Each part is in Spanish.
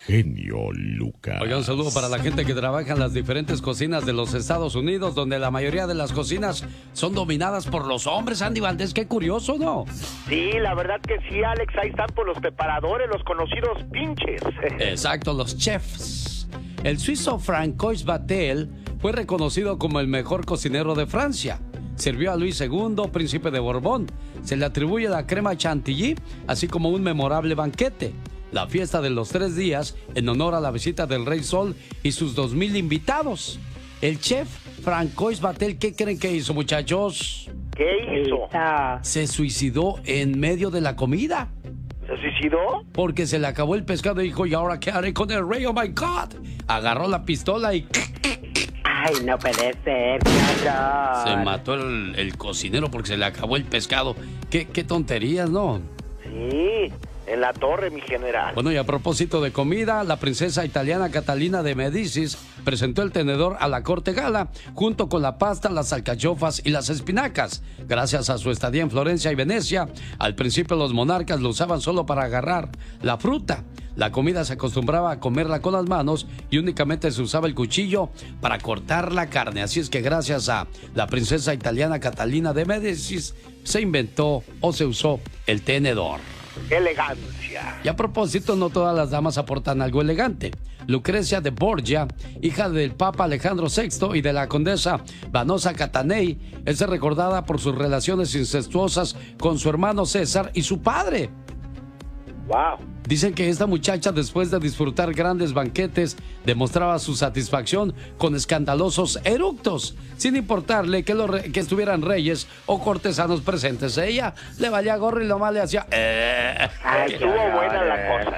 genio Lucas. Oiga, un saludo para la gente que trabaja en las diferentes cocinas de los Estados Unidos, donde la mayoría de las cocinas son dominadas por los hombres. Andy Valdés, qué curioso, ¿no? Sí, la verdad que sí, Alex. Ahí están por los preparadores, los conocidos pinches. Exacto, los chefs. El suizo Francois Vatel fue reconocido como el mejor cocinero de Francia. Sirvió a Luis II, príncipe de Borbón. Se le atribuye la crema chantilly, así como un memorable banquete. La fiesta de los 3 días en honor a la visita del Rey Sol y sus 2,000 invitados. El chef Francois Vatel, ¿qué creen que hizo, muchachos? ¿Qué hizo? Se suicidó en medio de la comida. ¿Se suicidó? Porque se le acabó el pescado y dijo, ¿y ahora qué haré con el rey? ¡Oh, my God! Agarró la pistola y... Ay, no puede ser, qué horror. Se mató el cocinero porque se le acabó el pescado. Qué tonterías, ¿no? Sí, en la torre, mi general. Bueno, y a propósito de comida, la princesa italiana Catalina de Medicis presentó el tenedor a la corte gala, junto con la pasta, las alcachofas y las espinacas. Gracias a su estadía en Florencia y Venecia, al principio los monarcas lo usaban solo para agarrar la fruta. La comida se acostumbraba a comerla con las manos y únicamente se usaba el cuchillo para cortar la carne. Así es que gracias a la princesa italiana Catalina de Medicis se inventó o se usó el tenedor. Elegancia. Y a propósito, no todas las damas aportan algo elegante. Lucrecia de Borgia, hija del Papa Alejandro VI y de la condesa Vanosa Catanei, es recordada por sus relaciones incestuosas con su hermano César y su padre. Wow. Dicen que esta muchacha, después de disfrutar grandes banquetes, demostraba su satisfacción con escandalosos eructos, sin importarle que estuvieran reyes o cortesanos presentes. Ella le valía gorro y lo más le hacía... Ay, estuvo buena la cosa.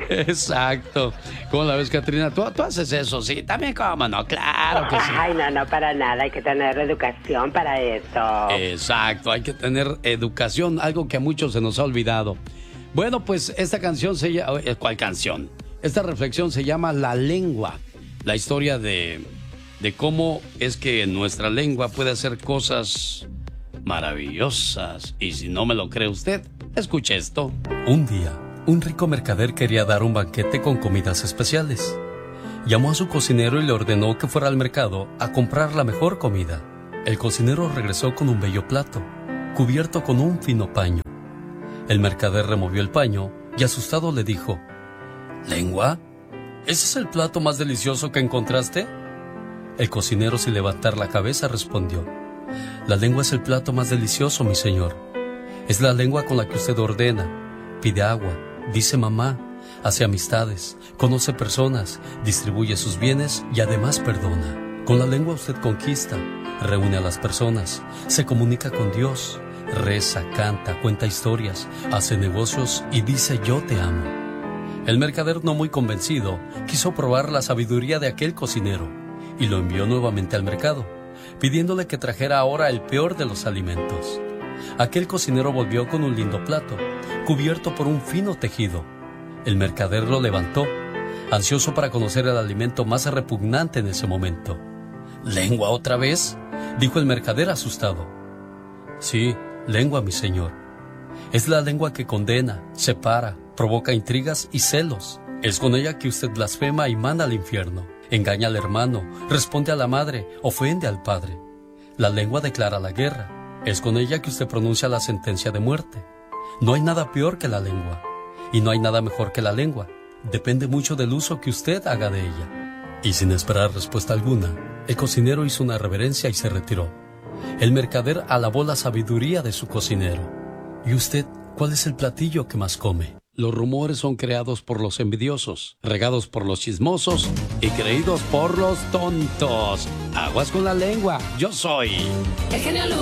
Exacto. ¿Cómo la ves, Catrina? ¿Tú haces eso? Sí, también, ¿cómo no? Claro que sí. Ay, no, para nada. Hay que tener educación para eso. Exacto, hay que tener educación, algo que a muchos se nos ha olvidado. Bueno, pues esta canción se llama... ¿Cuál canción? Esta reflexión se llama La Lengua. La historia de cómo es que nuestra lengua puede hacer cosas maravillosas. Y si no me lo cree usted, escuche esto. Un día, un rico mercader quería dar un banquete con comidas especiales. Llamó a su cocinero y le ordenó que fuera al mercado a comprar la mejor comida. El cocinero regresó con un bello plato, cubierto con un fino paño. El mercader removió el paño y asustado le dijo: ¿Lengua? ¿Ese es el plato más delicioso que encontraste? El cocinero, sin levantar la cabeza, respondió: La lengua es el plato más delicioso, mi señor. Es la lengua con la que usted ordena, pide agua, dice mamá, hace amistades, conoce personas, distribuye sus bienes y además perdona. Con la lengua usted conquista, reúne a las personas, se comunica con Dios, reza, canta, cuenta historias, hace negocios y dice yo te amo. El mercader, no muy convencido, quiso probar la sabiduría de aquel cocinero y lo envió nuevamente al mercado, pidiéndole que trajera ahora el peor de los alimentos. Aquel cocinero volvió con un lindo plato, cubierto por un fino tejido. El mercader lo levantó, ansioso para conocer el alimento más repugnante en ese momento. ¿Lengua otra vez?, dijo el mercader asustado. Sí, lengua, mi señor. Es la lengua que condena, separa, provoca intrigas y celos. Es con ella que usted blasfema y manda al infierno. Engaña al hermano, responde a la madre, ofende al padre. La lengua declara la guerra. Es con ella que usted pronuncia la sentencia de muerte. No hay nada peor que la lengua. Y no hay nada mejor que la lengua. Depende mucho del uso que usted haga de ella. Y sin esperar respuesta alguna, el cocinero hizo una reverencia y se retiró. El mercader alabó la sabiduría de su cocinero. ¿Y usted, cuál es el platillo que más come? Los rumores son creados por los envidiosos, regados por los chismosos y creídos por los tontos. Aguas con la lengua. Yo soy... El genio Lucas.